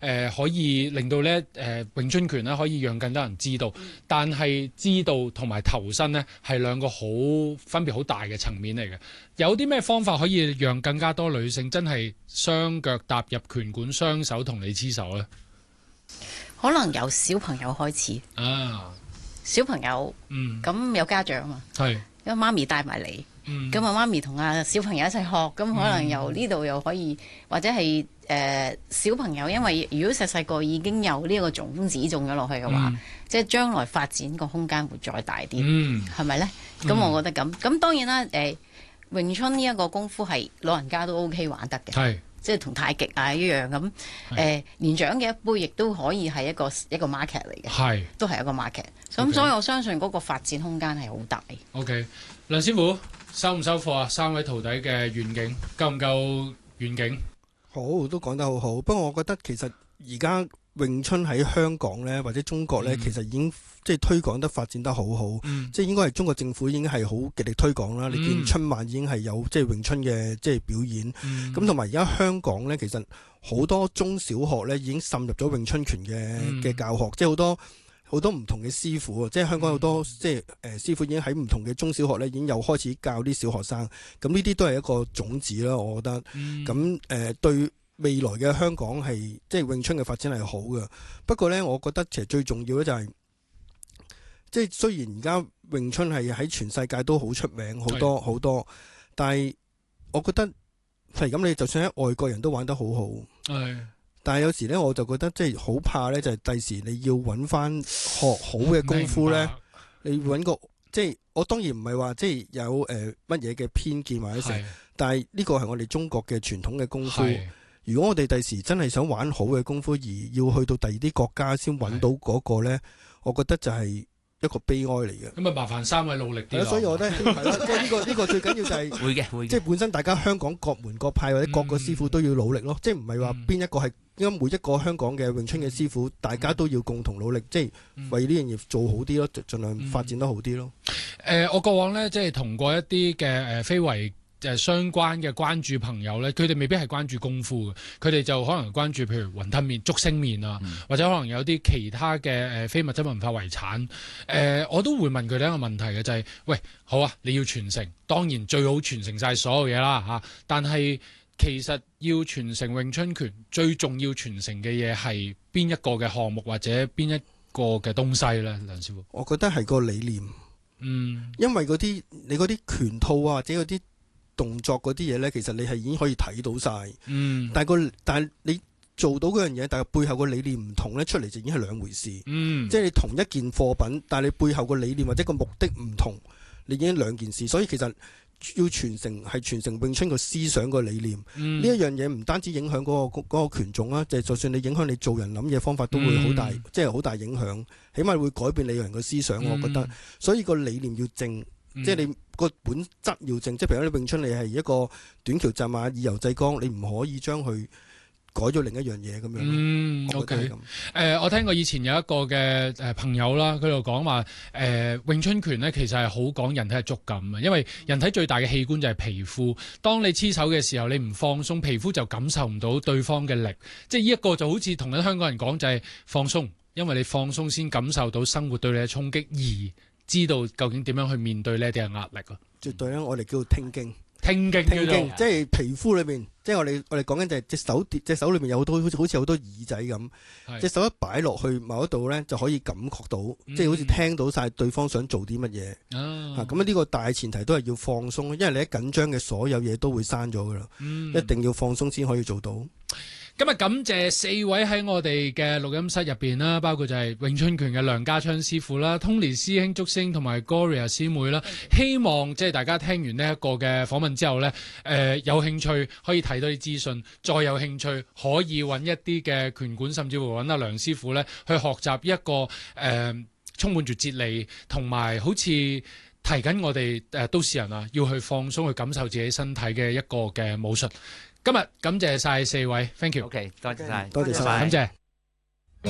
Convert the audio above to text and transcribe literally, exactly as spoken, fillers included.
呃、可以令到咧誒、呃、詠春拳咧可以讓更多人知道，但係知道同埋投身呢係兩個好分別好大嘅層面嚟嘅。有啲咩方法可以讓更加多女性真係雙腳踏入拳館，雙手同你黐手呢？ 可能由小朋友開始啊， 小朋友， 嗯， 咁有家長嘛， 係， 因為媽咪帶埋嚟，咁啊媽咪同啊小朋友一齊學，咁可能由呢度又可以，或者係誒、呃、小朋友，因為如果細細個已經有呢個種子種咗落去嘅話，嗯、即係將來發展個空間會再大啲，係咪、嗯、呢？咁、嗯、我覺得咁，咁當然啦，誒、呃、詠春呢一個功夫係老人家都 OK 玩得嘅。係。即係同太極啊一樣咁，誒、呃、年長嘅一輩亦都可以係一個一個 market 嚟嘅，係都係一個 market。咁 Okay. 所以我相信嗰個發展空間係好大。OK， 梁師傅收唔收貨啊？三位徒弟嘅願景夠唔夠遠景？ 好，都講得好好。不過我覺得其實而家詠春喺香港咧，或者中國咧，嗯、其實已經即係推廣得發展得好好。嗯、即係應該係中國政府已經係好極力推廣啦。嗯、你見春晚已經係有即係詠春嘅即係表演。咁同埋而家香港咧，其實好多中小學咧已經滲入咗詠春拳嘅嘅、嗯、教學，即係好多好多唔同嘅師傅。即係香港好多、嗯、即係誒、呃、師傅已經喺唔同嘅中小學咧已經有開始教啲小學生。咁呢啲都係一個種子啦，我覺得。咁誒、嗯呃、對未來嘅香港係即係詠春嘅發展係好嘅，不過呢，我覺得其實最重要咧就係、是，即係雖然而家詠春係喺全世界都好出名，好多好多，但係我覺得係咁，你就算喺外國人都玩得好好，係，但係有時呢，我就覺得即係好怕呢，就係第時你要揾翻學好嘅功夫呢，你揾個即係我當然唔係話即係有誒乜嘢嘅偏見或者成，但係呢個係我哋中國嘅傳統嘅功夫。如果我哋第時真係想玩好嘅功夫，而要去到第二啲國家先揾到嗰個呢，我覺得就係一個悲哀嚟嘅。咁啊，麻煩三位努力啲。所以我覺得係啦，即係呢個呢個最緊要就係會嘅，會嘅。即係本身大家香港各門各派或者各個師傅都要努力咯。即係唔係話邊一個係，因為每一個香港嘅詠春嘅師傅，大家都要共同努力，即係為呢樣嘢做好啲咯，盡量發展得好啲咯。誒，我過往呢，即係同過一啲嘅誒非遺誒相關嘅關注朋友咧，佢哋未必係關注功夫嘅，佢哋就可能關注譬如雲吞麵、竹升麵啊，嗯、或者可能有啲其他嘅誒非物質文化遺產。誒、呃，我都會問佢哋一個問題嘅，就係、是：喂，好啊，你要傳承，當然最好傳承晒所有嘢啦嚇。但係其實要傳承詠春拳，最重要傳承嘅嘢係邊一個嘅項目或者邊一個嘅東西咧？梁師傅，我覺得係個理念。嗯，因為嗰啲你嗰啲拳套啊，或者嗰啲動作嗰啲嘢呢，其實你係已經可以睇到晒。嗯，但係個但係你做到嗰樣嘢，但係背後個理念唔同呢，出嚟就已經係兩回事。嗯，即係你同一件貨品，但係你背後個理念或者個目的唔同，你已經兩件事。所以其實要傳承係傳承詠春個思想個理念。呢一、嗯、樣嘢唔單止影響嗰、嗰個嗰、嗰個拳種啦，就係、就算你影響你做人諗嘢方法都會好大，嗯、即係好大影響。起碼會改變你個人個思想，我覺得。嗯、所以個理念要正。嗯、即係你個本質要正，即係譬如你詠春你係一個短橋紮馬以柔制剛，你唔可以將佢改咗另一樣嘢咁樣。嗯，OK。誒、呃，我聽過以前有一個嘅誒朋友啦，佢就講話誒詠春拳咧，其實係好講人體嘅觸感啊，因為人體最大嘅器官就係皮膚。當你黐手嘅時候，你唔放鬆，皮膚就感受唔到對方嘅力。即係呢一個就好似同緊香港人講就係放鬆，因為你放鬆先感受到生活對你嘅衝擊而。知道究竟點樣去面對呢啲嘅壓力啊？絕對咧，我哋叫做聽經，聽經，聽經，即係皮膚裏面，即係我哋我哋講緊就係隻手，隻手裏面有好多好似好似好多耳仔咁，隻手一擺落去某一度咧，就可以感覺到，即係好似聽到晒對方想做啲乜嘢。啊，咁呢個大前提都係要放鬆，因為你一緊張嘅所有嘢都會閂咗噶啦，一定要放鬆先可以做到。今日感謝四位喺我哋嘅錄音室入邊啦，包括就係詠春拳嘅梁家昌師傅啦、Tony 師兄、竹升同埋 Gloria 師妹啦。希望即係大家聽完呢一個嘅訪問之後呢，誒、呃、有興趣可以睇多啲資訊，再有興趣可以揾一啲嘅拳館，甚至乎揾阿梁師傅呢去學習一個誒、呃、充滿住哲理同埋好似提緊我哋誒都市人啊要去放鬆去感受自己身體嘅一個嘅武術。今日感謝晒四位 ，thank you。OK， 多謝晒，多謝晒，感謝。